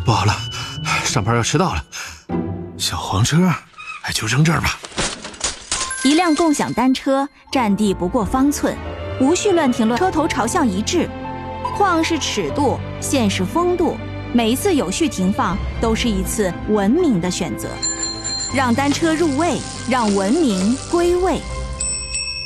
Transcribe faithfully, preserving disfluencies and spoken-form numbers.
不好了，上班要迟到了。小黄车，哎，就扔这儿吧。 一辆共享单车占地不过方寸，无序乱停落，车头朝向一致。晃是尺度，线是风度，每一次有序停放都是一次文明的选择。让单车入位，让文明归位。